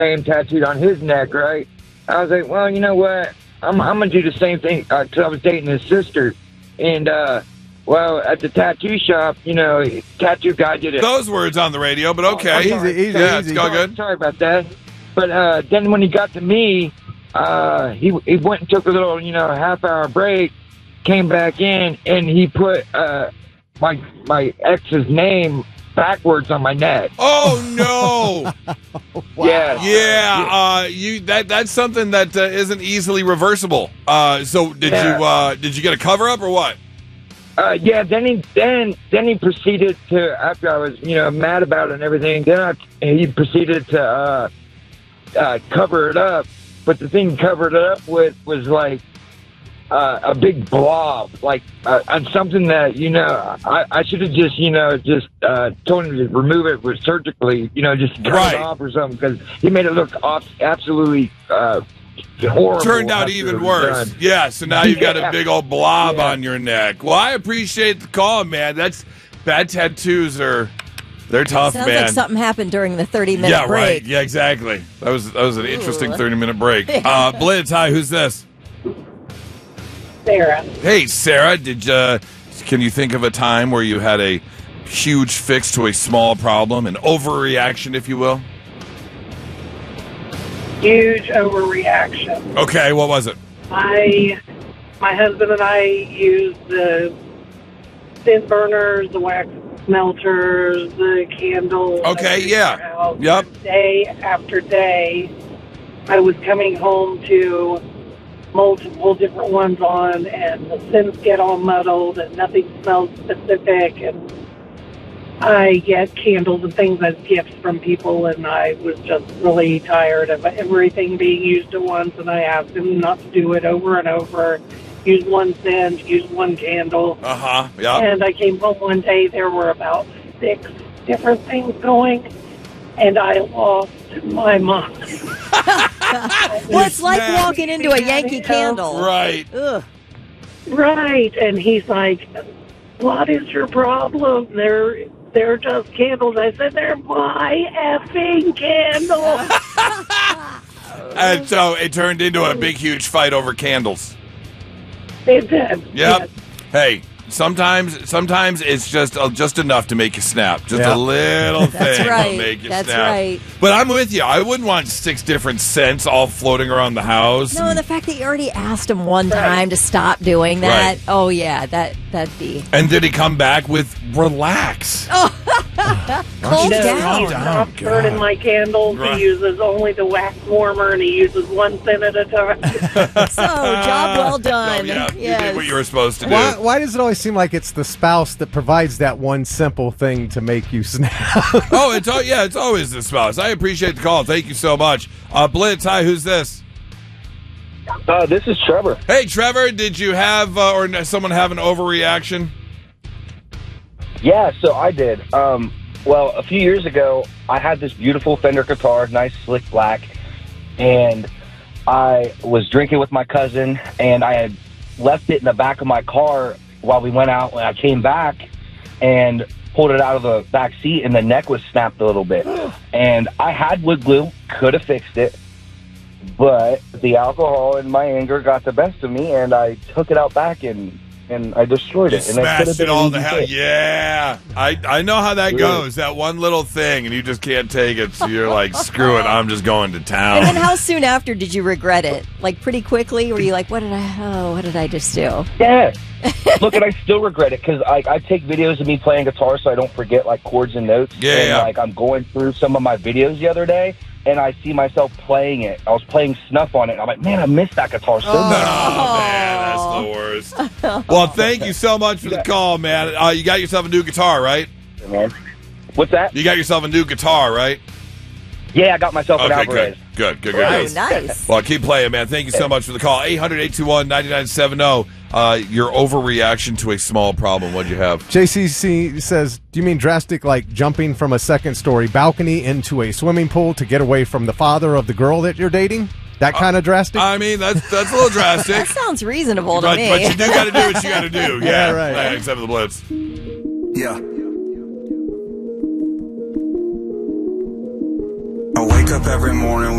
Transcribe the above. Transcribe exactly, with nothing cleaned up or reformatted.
name tattooed on his neck, right? I was like, well, you know what? I'm, I'm going to do the same thing because uh, I was dating his sister. And, uh, well, at the tattoo shop, you know, tattoo guy did it. Those words on the radio, but okay. Oh, Easy, sorry. easy, yeah, easy. it's all good. Sorry about that. But uh, then when he got to me, uh, he he went and took a little, you know, half-hour break, came back in, and he put uh, my my ex's name backwards on my neck. Oh no! Wow. Yeah, Yeah, uh, you that that's something that uh, isn't easily reversible. Uh, so did Yeah. you uh, did you get a cover up or what? Uh, yeah. Then he then then he proceeded to, after I was, you know, mad about it and everything. Then I, he proceeded to uh, uh, cover it up. But the thing he covered it up with was like uh, a big blob, like uh, on something that, you know, I, I should have just, you know, just uh, told him to remove it with surgically, you know, just cut Right. it off or something, because he made it look off, absolutely uh, horrible. Turned out after it even was worse. done. Yeah, so now you've got a Yeah. big old blob Yeah. on your neck. Well, I appreciate the call, man. That's bad tattoos are they're tough, Sounds man. like something happened during the thirty-minute yeah, break. right. Yeah, exactly. That was that was an interesting Ooh. thirty minute break. Uh, Blitz, hi, who's this? Sarah. Hey, Sarah, did uh, can you think of a time where you had a huge fix to a small problem, an overreaction, if you will? Huge overreaction. Okay, what was it? I, my husband and I use the thin burners, the wax melters, the candles. Okay, everything yeah. in our house. Yep. Day after day, I was coming home to multiple different ones on, and the scents get all muddled, and nothing smells specific, and I get candles and things as gifts from people, and I was just really tired of everything being used at once, and I asked him not to do it over and over. Use one scent, use one candle. Uh huh. Yeah. And I came home one day, there were about six different things going, and I lost my mind. Well, it's like Snap. walking into a Yankee Candle. Right. Ugh. Right, and he's like, what is your problem? They're, they're just candles. I said, they're my effing candles. And so it turned into a big, huge fight over candles. It did. Yep. Yes. Hey, sometimes sometimes it's just uh, just enough to make you snap. Just Yeah. a little That's thing right. will make you That's snap. right. But I'm with you. I wouldn't want six different scents all floating around the house. No, and the fact that you already asked him one time to stop doing that. Right. Oh, yeah, that, that'd be. And did he come back with relax? Calm No, down. he stopped burning my candles. Right. He uses only the wax warmer, and he uses one scent at a time. So, job well Oh, done. yeah, you Yes. did what you were supposed to do. Why, why does it always seem like it's the spouse that provides that one simple thing to make you snap? Oh, it's all, yeah, it's always the spouse. I appreciate the call. Thank you so much. Uh, Blitz, hi, who's this? Uh, this is Trevor. Hey, Trevor, did you have uh, or n- someone have an overreaction? Yeah, so I did. Um, well, a few years ago, I had this beautiful Fender guitar, nice slick black, and I was drinking with my cousin, and I had left it in the back of my car while we went out. When I came back and pulled it out of the back seat, and the neck was snapped a little bit. And I had wood glue, could have fixed it, but the alcohol and my anger got the best of me, and I took it out back and and I destroyed You it. And it could smashed have been it all an to easy hell. fix. Yeah. I, I know how that Yeah. goes. That one little thing, and you just can't take it. So you're like, screw it. I'm just going to And town. then how soon after did you regret it? Like pretty quickly? Were you like, what did I, oh, what did I just do? Yeah. Look, and I still regret it because I, I take videos of me playing guitar so I don't forget like chords and notes. Yeah, and yeah. like I'm going through some of my videos the other day, and I see myself playing it. I was playing Snuff on it. And I'm like, man, I missed that guitar so Oh, much. man, that's the worst. Well, thank you so much for the call, man. Uh, you got yourself a new guitar, right? Man. What's that? You got yourself a new guitar, right? Yeah, I got myself an Okay, Alvarez. good. Good, good, good. Oh, good. nice. Well, keep playing, man. Thank you so much for the call. eight hundred, eight two one, nine nine seven zero. Uh, your overreaction to a small problem. What'd you have? J C C says, do you mean drastic like jumping from a second story balcony into a swimming pool to get away from the father of the girl that you're dating? That kind of drastic? I mean, that's that's a little drastic. That sounds reasonable to but, me. but you do got to do what you got to do. Yeah, Yeah, right. Uh, Except for the Blitz. Yeah. I I wake up every morning